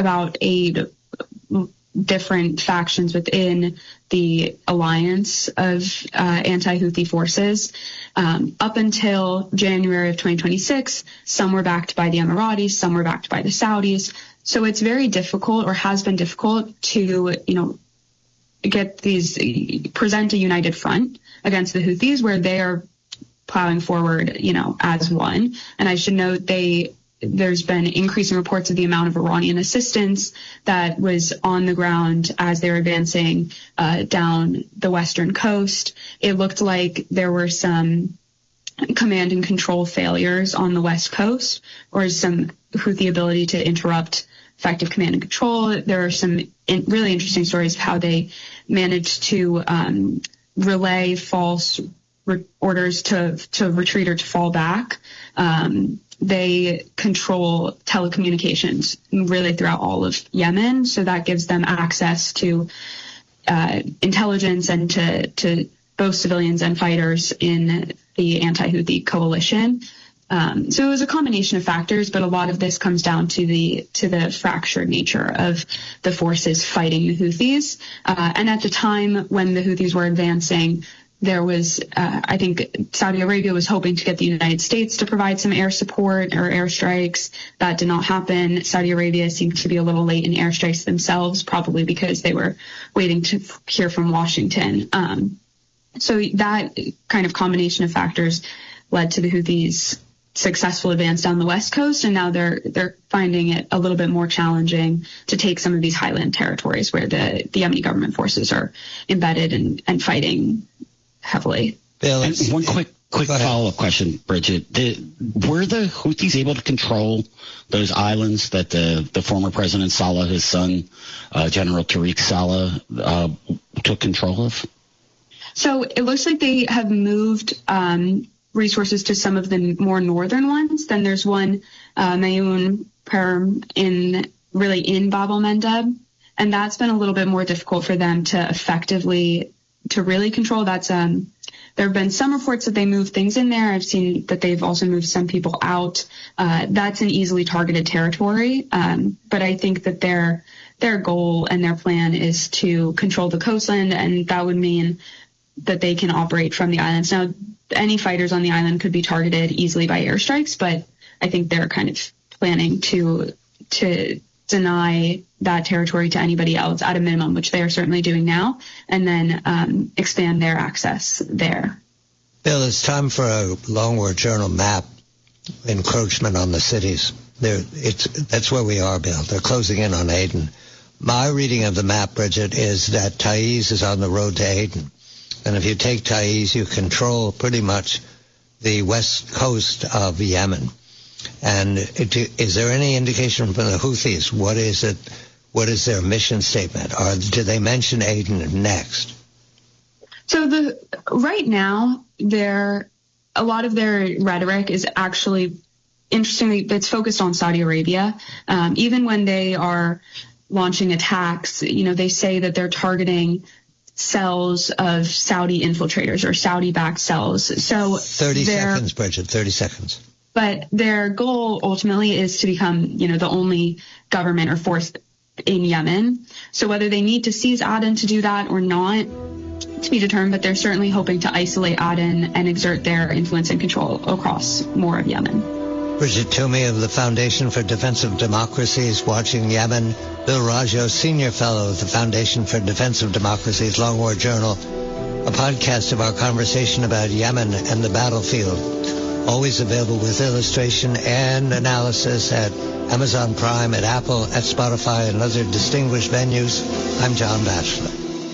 about 8 different factions within the alliance of anti-Houthi forces. Up until January of 2026, some were backed by the Emiratis, some were backed by the Saudis. So it's very difficult, or has been difficult, to, present a united front against the Houthis where they are plowing forward, as one. And I should note there's been increasing reports of the amount of Iranian assistance that was on the ground as they were advancing down the western coast. It looked like there were some command and control failures on the west coast, or some Houthi ability to interrupt effective command and control. There are some really interesting stories of how they managed to relay false orders to retreat or to fall back. They control telecommunications really throughout all of Yemen, so that gives them access to intelligence and to both civilians and fighters in the anti-Houthi coalition. So it was a combination of factors, but a lot of this comes down to the fractured nature of the forces fighting the Houthis. And at the time when the Houthis were advancing, there was, I think Saudi Arabia was hoping to get the United States to provide some air support or airstrikes. That did not happen. Saudi Arabia seemed to be a little late in airstrikes themselves, probably because they were waiting to hear from Washington. So that kind of combination of factors led to the Houthis' successful advance down the west coast, and now they're finding it a little bit more challenging to take some of these highland territories where the Yemeni government forces are embedded and fighting heavily. Bill, one quick follow-up question, Bridget. Were the Houthis able to control those islands that the former President Saleh, his son, General Tariq Saleh, took control of? So it looks like they have moved resources to some of the more northern ones. Then there's one, Mayun Perm, in Bab el-Mandeb, and that's been a little bit more difficult for them to effectively to really control. That's there have been some reports that they moved things in there. I've seen that they've also moved some people out. That's an easily targeted territory, but I think that their goal and their plan is to control the coastland, and that would mean that they can operate from the islands. Now, any fighters on the island could be targeted easily by airstrikes, but I think they're kind of planning to deny that territory to anybody else at a minimum, which they are certainly doing now, and then expand their access there. Bill, it's time for a Long War Journal map, encroachment on the cities. That's where we are, Bill. They're closing in on Aden. My reading of the map, Bridget, is that Taiz is on the road to Aden. And if you take Taiz, you control pretty much the west coast of Yemen. And is there any indication from the Houthis? What is it? What is their mission statement? Or do they mention Aden next? So right now, a lot of their rhetoric is actually, interestingly, it's focused on Saudi Arabia. Even when they are launching attacks, they say that they're targeting cells of Saudi infiltrators or Saudi-backed cells. So 30 seconds, Bridget, 30 seconds. But their goal ultimately is to become, the only government or force in Yemen. So whether they need to seize Aden to do that or not, to be determined, but they're certainly hoping to isolate Aden and exert their influence and control across more of Yemen. Bridget Toomey of the Foundation for Defense of Democracies watching Yemen. Bill Raggio, Senior Fellow of the Foundation for Defense of Democracies, Long War Journal. A podcast of our conversation about Yemen and the battlefield. Always available with illustration and analysis at Amazon Prime, at Apple, at Spotify, and other distinguished venues. I'm John Batchelor.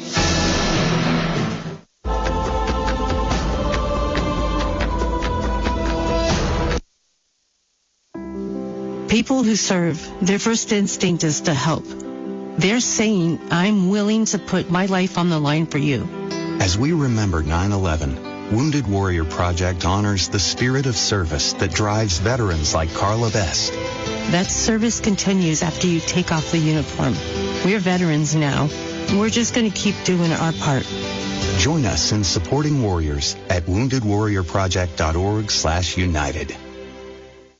People who serve, their first instinct is to help. They're saying, I'm willing to put my life on the line for you. As we remember 9/11, Wounded Warrior Project honors the spirit of service that drives veterans like Carla Best. That service continues after you take off the uniform. We're veterans now. We're just going to keep doing our part. Join us in supporting warriors at woundedwarriorproject.org/united.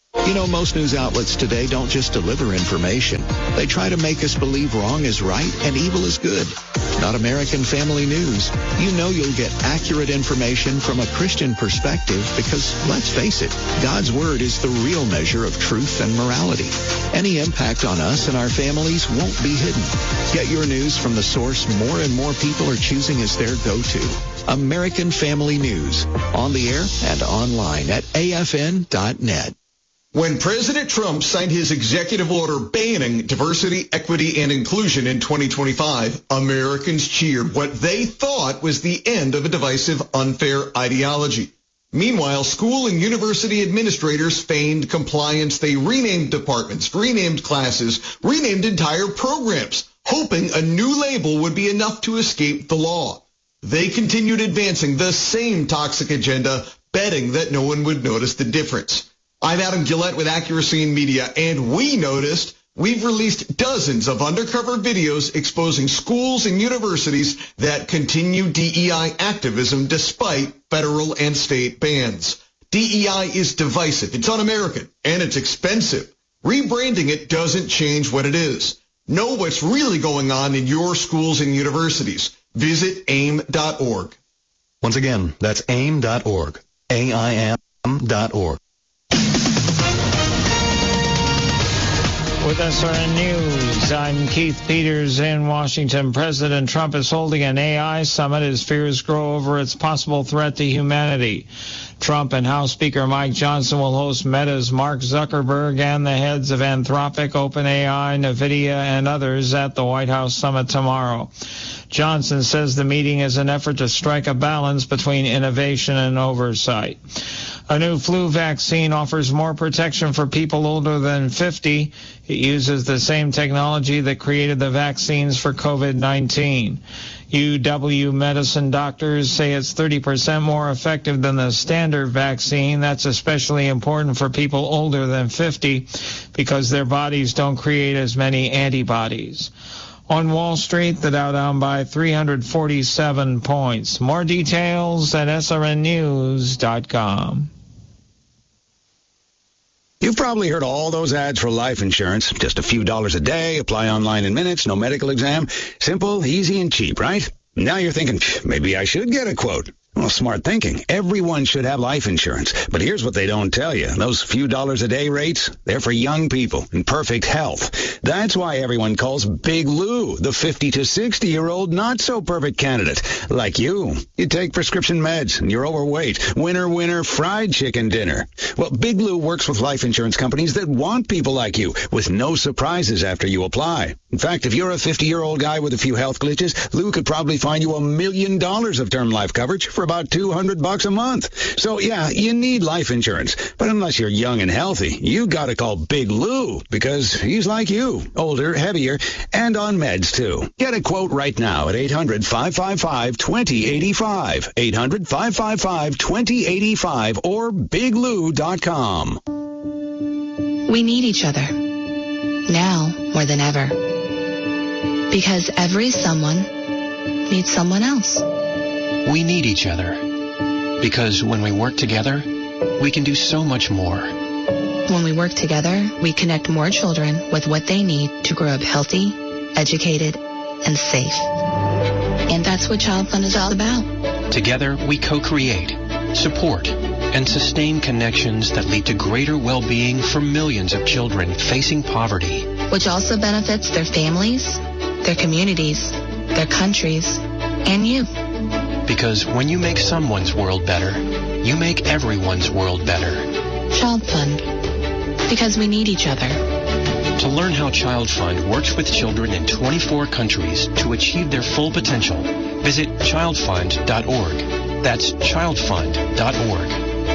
You know, most news outlets today don't just deliver information. They try to make us believe wrong is right and evil is good. Not American Family News. You know you'll get accurate information from a Christian perspective because, let's face it, God's Word is the real measure of truth and morality. Any impact on us and our families won't be hidden. Get your news from the source more and more people are choosing as their go-to. American Family News. On the air and online at afn.net. When President Trump signed his executive order banning diversity, equity, and inclusion in 2025, Americans cheered what they thought was the end of a divisive, unfair ideology. Meanwhile, school and university administrators feigned compliance. They renamed departments, renamed classes, renamed entire programs, hoping a new label would be enough to escape the law. They continued advancing the same toxic agenda, betting that no one would notice the difference. I'm Adam Gillette with Accuracy in Media, and we noticed we've released dozens of undercover videos exposing schools and universities that continue DEI activism despite federal and state bans. DEI is divisive, it's un-American, and it's expensive. Rebranding it doesn't change what it is. Know what's really going on in your schools and universities. Visit AIM.org. Once again, that's AIM.org. AIM.org. With SRN News, I'm Keith Peters in Washington. President Trump is holding an AI summit as fears grow over its possible threat to humanity. Trump and House Speaker Mike Johnson will host Meta's Mark Zuckerberg and the heads of Anthropic, OpenAI, NVIDIA, and others at the White House summit tomorrow. Johnson says the meeting is an effort to strike a balance between innovation and oversight. A new flu vaccine offers more protection for people older than 50. It uses the same technology that created the vaccines for COVID-19. UW medicine doctors say it's 30% more effective than the standard vaccine. That's especially important for people older than 50 because their bodies don't create as many antibodies. On Wall Street, the Dow down by 347 points. More details at srnnews.com. You've probably heard all those ads for life insurance. Just a few dollars a day, apply online in minutes, no medical exam. Simple, easy, and cheap, right? Now you're thinking, maybe I should get a quote. Well, smart thinking. Everyone should have life insurance. But here's what they don't tell you. Those few dollars a day rates, they're for young people in perfect health. That's why everyone calls Big Lou the 50 to 60-year-old not-so-perfect candidate. Like you. You take prescription meds and you're overweight. Winner, fried chicken dinner. Well, Big Lou works with life insurance companies that want people like you with no surprises after you apply. In fact, if you're a 50-year-old guy with a few health glitches, Lou could probably find you $1 million of term life coverage for about $200 a month. So yeah, you need life insurance. But unless you're young and healthy, you gotta call Big Lou because he's like you, older, heavier, and on meds too. Get a quote right now at 800-555-2085. 800-555-2085 or biglou.com. We need each other. Now more than ever. Because every someone needs someone else. We need each other because when we work together, we can do so much more. When we work together, we connect more children with what they need to grow up healthy, educated, and safe. And that's what Child Fund is all about. Together, we co-create, support, and sustain connections that lead to greater well-being for millions of children facing poverty. Which also benefits their families, their communities, their countries, and you. Because when you make someone's world better, you make everyone's world better. Child Fund. Because we need each other. To learn how Child Fund works with children in 24 countries to achieve their full potential, visit childfund.org. That's childfund.org.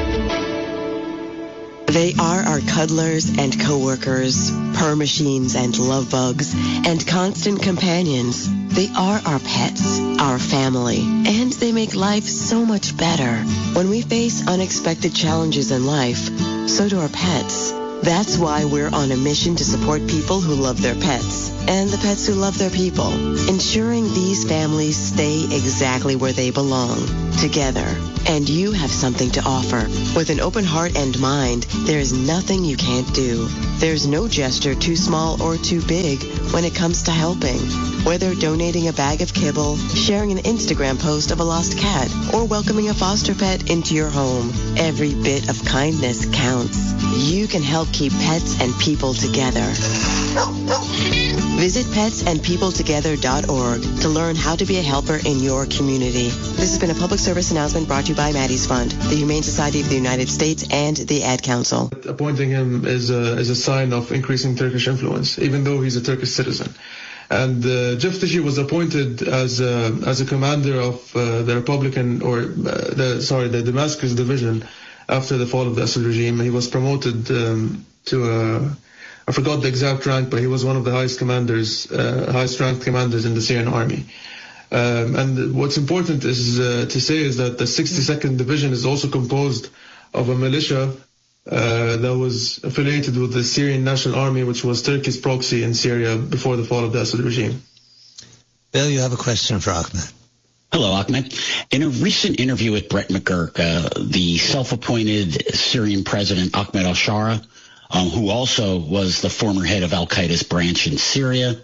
They are our cuddlers and coworkers, purr machines and love bugs, and constant companions. They are our pets, our family, and they make life so much better. When we face unexpected challenges in life, so do our pets. That's why we're on a mission to support people who love their pets and the pets who love their people, ensuring these families stay exactly where they belong. together. And you have something to offer. With an open heart and mind, there is nothing you can't do. There's no gesture too small or too big when it comes to helping. Whether donating a bag of kibble, sharing an Instagram post of a lost cat, or welcoming a foster pet into your home, every bit of kindness counts. You can help keep pets and people together. Visit petsandpeopletogether.org to learn how to be a helper in your community. This has been a public service announcement brought to you by Maddie's Fund, the Humane Society of the United States, and the Ad Council. Appointing him is a sign of increasing Turkish influence, even though he's a Turkish citizen. And Jeff Tichy was appointed as a commander of the Republican, the Damascus division after the fall of the Assad regime. He was promoted to I forgot the exact rank, but he was one of the highest ranked commanders in the Syrian army. And what's important is to say is that the 62nd Division is also composed of a militia that was affiliated with the Syrian National Army, which was Turkey's proxy in Syria before the fall of the Assad regime. Bill, you have a question for Ahmed. Hello, Ahmed. In a recent interview with Brett McGurk, the self-appointed Syrian president Ahmed al-Shara, who also was the former head of al-Qaeda's branch in Syria,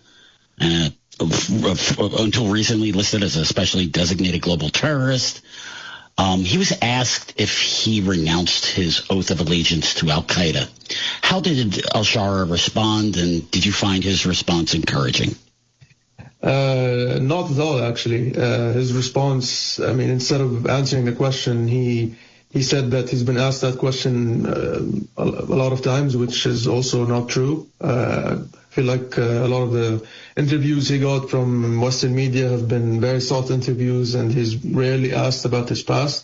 until recently listed as a specially designated global terrorist. He was asked if he renounced his oath of allegiance to al-Qaeda. How did al-Shara respond, and did you find his response encouraging? Not at all, actually. His response, instead of answering the question, he said that he's been asked that question a lot of times, which is also not true. I feel like a lot of the interviews he got from Western media have been very sought interviews, and he's rarely asked about his past.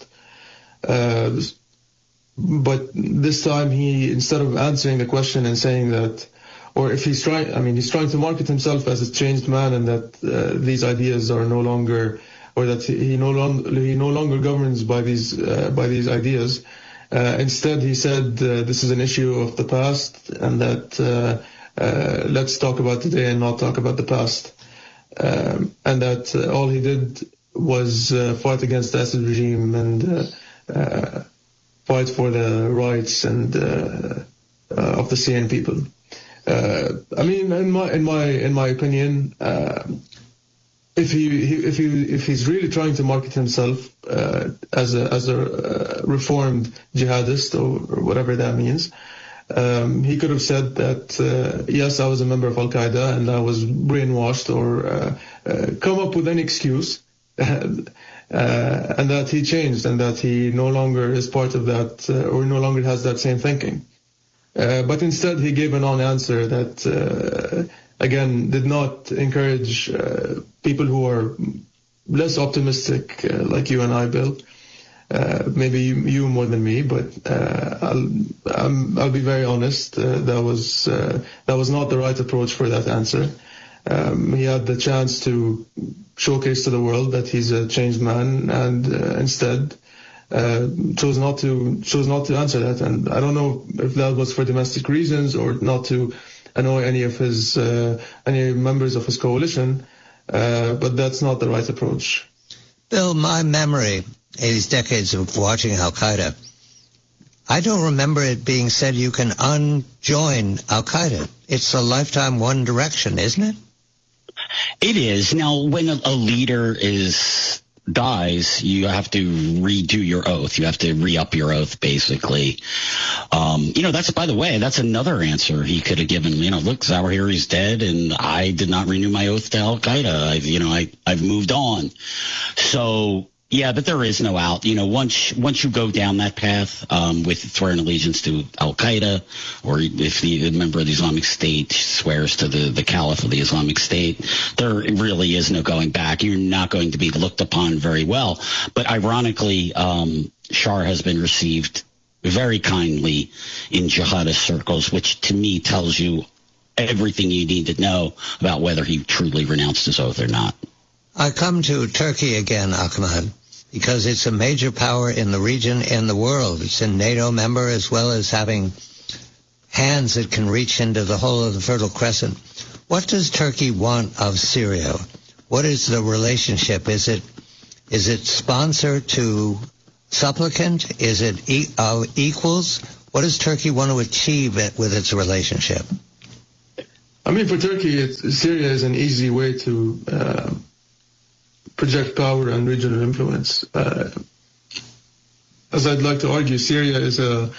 But this time, instead of answering the question and saying that, or if he's trying to market himself as a changed man, and that these ideas are no longer, or that he no longer governs by these ideas. Instead, he said this is an issue of the past, and that let's talk about today and not talk about the past, and that all he did was fight against the Assad regime and fight for the rights and of the Syrian people. In my opinion, if he's really trying to market himself as a reformed jihadist, or whatever that means, he could have said that yes, I was a member of Al-Qaeda and I was brainwashed, or come up with any excuse, and that he changed, and that he no longer is part of that, or no longer has that same thinking. But instead, he gave a non-answer that, again, did not encourage people who are less optimistic, like you and I, Bill. Maybe you more than me, but I'll be very honest. That was not the right approach for that answer. He had the chance to showcase to the world that he's a changed man, and instead chose not to answer that. And I don't know if that was for domestic reasons or not to annoy any members of his coalition, but that's not the right approach. Bill, my memory, these decades of watching Al-Qaeda, I don't remember it being said you can unjoin Al-Qaeda. It's a lifetime one direction, isn't it? It is. Now, when a leader dies, you have to redo your oath. You have to re-up your oath, basically. That's, by the way, that's another answer he could have given. Look, Zawahiri's dead, and I did not renew my oath to Al-Qaeda. I've moved on. So, yeah, but there is no out. Once you go down that path with swearing allegiance to Al-Qaeda, or if the member of the Islamic State swears to the Caliph of the Islamic State, there really is no going back. You're not going to be looked upon very well. But ironically, Shar has been received very kindly in jihadist circles, which to me tells you everything you need to know about whether he truly renounced his oath or not. I come to Turkey again, Ahmed, because it's a major power in the region and the world. It's a NATO member, as well as having hands that can reach into the whole of the Fertile Crescent. What does Turkey want of Syria? What is the relationship? Is it Is it sponsor to supplicant? Is it equals? What does Turkey want to achieve with its relationship? I mean, for Turkey, Syria is an easy way to project power and regional influence. As I'd like to argue, Syria is a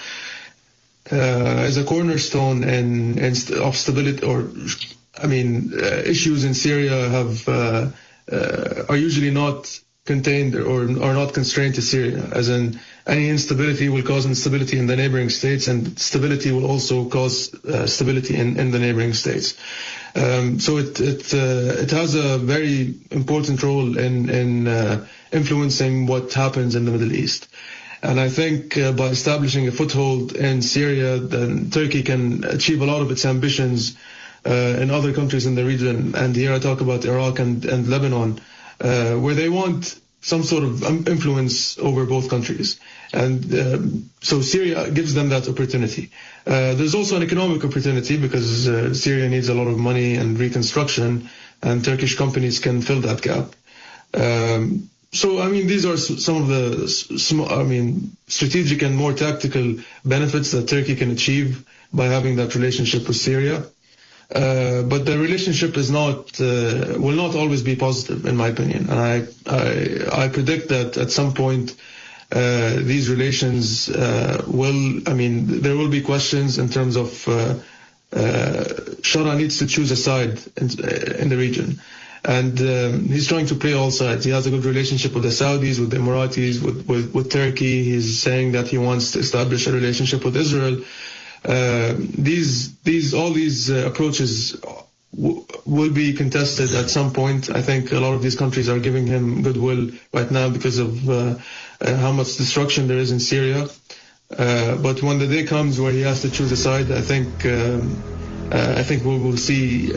cornerstone of stability. Issues in Syria are usually not contained or are not constrained to Syria. As in, any instability will cause instability in the neighboring states, and stability will also cause stability in the neighboring states. So it has a very important role in influencing what happens in the Middle East. And I think by establishing a foothold in Syria, then Turkey can achieve a lot of its ambitions in other countries in the region. And here I talk about Iraq and Lebanon, where they want some sort of influence over both countries. And so Syria gives them that opportunity. There's also an economic opportunity because Syria needs a lot of money and reconstruction, and Turkish companies can fill that gap. So, I mean, these are some of the strategic and more tactical benefits that Turkey can achieve by having that relationship with Syria. But the relationship will not always be positive, in my opinion. And I predict that at some point these relations there will be questions in terms of Shara needs to choose a side in the region. And he's trying to play all sides. He has a good relationship with the Saudis, with the Emiratis, with Turkey. He's saying that he wants to establish a relationship with Israel. All these approaches will be contested at some point. I think a lot of these countries are giving him goodwill right now because of how much destruction there is in Syria. But when the day comes where he has to choose a side, I think we will see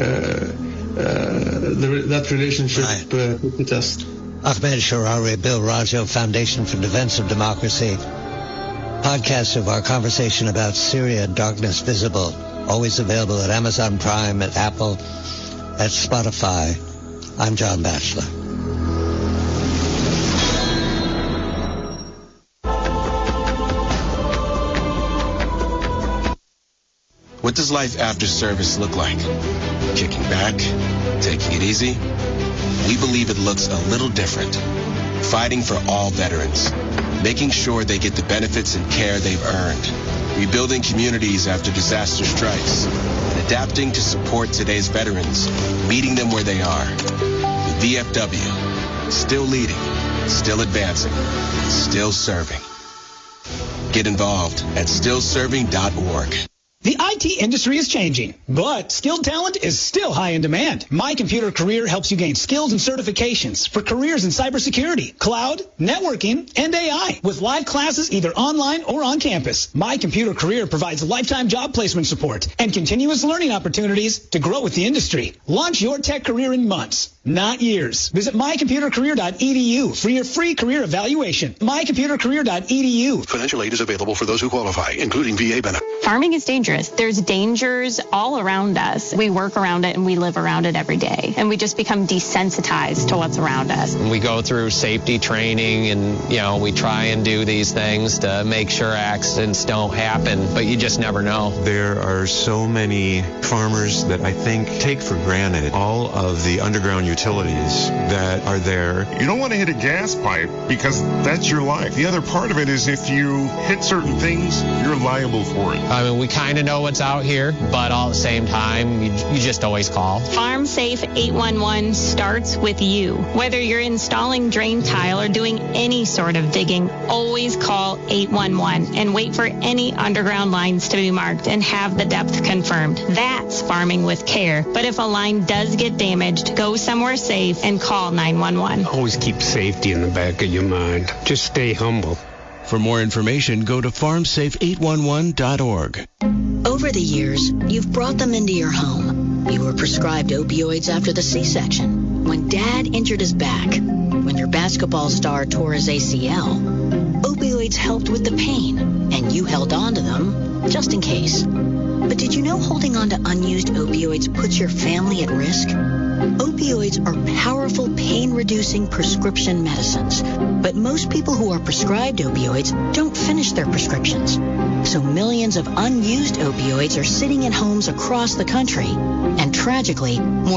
that relationship put to test. Ahmed Sharawi, Bill Rajo, Foundation for Defense of Democracy. Podcast of our conversation about Syria, Darkness Visible. Always available at Amazon Prime, at Apple, at Spotify. I'm John Batchelor. What does life after service look like? Kicking back? Taking it easy? We believe it looks a little different. Fighting for all veterans. Making sure they get the benefits and care they've earned. Rebuilding communities after disaster strikes. And adapting to support today's veterans. Meeting them where they are. The VFW. Still leading. Still advancing. Still serving. Get involved at stillserving.org. The IT industry is changing, but skilled talent is still high in demand. My Computer Career helps you gain skills and certifications for careers in cybersecurity, cloud, networking, and AI with live classes either online or on campus. My Computer Career provides lifetime job placement support and continuous learning opportunities to grow with the industry. Launch your tech career in months, not years. Visit mycomputercareer.edu for your free career evaluation. mycomputercareer.edu. Financial aid is available for those who qualify, including VA benefits. Farming is dangerous. There's dangers all around us. We work around it and we live around it every day. And we just become desensitized to what's around us. We go through safety training and, we try and do these things to make sure accidents don't happen, but you just never know. There are so many farmers that I think take for granted all of the underground utilities that are there. You don't want to hit a gas pipe because that's your life. The other part of it is if you hit certain things, you're liable for it. I mean, we kind of know what's out here, but all at the same time, you just always call. Farm Safe 811 starts with you. Whether you're installing drain tile or doing any sort of digging, always call 811 and wait for any underground lines to be marked and have the depth confirmed. That's farming with care. But if a line does get damaged, go somewhere safe and call 911. Always keep safety in the back of your mind. Just stay humble. For more information, go to farmsafe811.org. Over the years, you've brought them into your home. You were prescribed opioids after the C-section, when Dad injured his back, when your basketball star tore his ACL. Opioids helped with the pain, and you held on to them just in case. But did you know holding on to unused opioids puts your family at risk? Opioids are powerful pain-reducing prescription medicines, but most people who are prescribed opioids don't finish their prescriptions. So millions of unused opioids are sitting in homes across the country, and tragically, more